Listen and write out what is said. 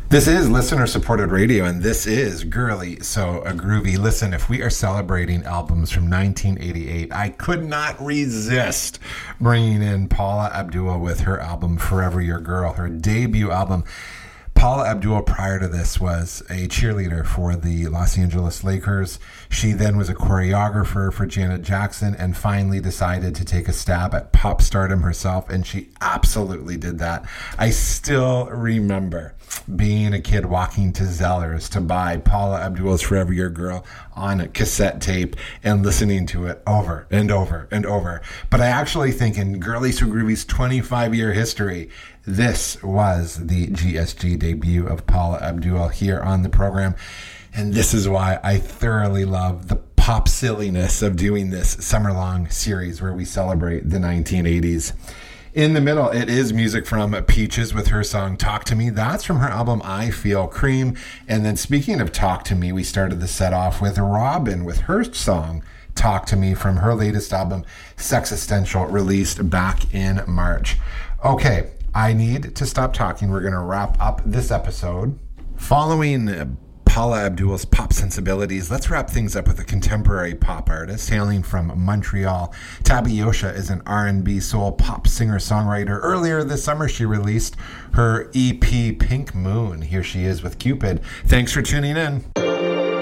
This is listener-supported radio, and this is Girly So Groovy. Listen, if we are celebrating albums from 1988, I could not resist bringing in Paula Abdul with her album Forever Your Girl, her debut album. Paula Abdul, prior to this, was a cheerleader for the Los Angeles Lakers. She then was a choreographer for Janet Jackson and finally decided to take a stab at pop stardom herself, and she absolutely did that. I still remember being a kid walking to Zellers to buy Paula Abdul's Forever Your Girl on a cassette tape and listening to it over and over and over. But I actually think in Girly So Groovy's 25-year history, this was the GSG debut of Paula Abdul here on the program. And this is why I thoroughly love the pop silliness of doing this summer-long series where we celebrate the 1980s. In the middle, it is music from Peaches with her song Talk to Me. That's from her album I Feel Cream. And then speaking of Talk to Me, we started the set off with Robin with her song Talk to Me from her latest album, Sexistential, released back in March. Okay, I need to stop talking. We're going to wrap up this episode. Following Paula Abdul's pop sensibilities, let's wrap things up with a contemporary pop artist hailing from Montreal. Tabby Yosha is an R&B soul pop singer-songwriter. Earlier this summer, she released her EP Pink Moon. Here she is with Cupid. Thanks for tuning in.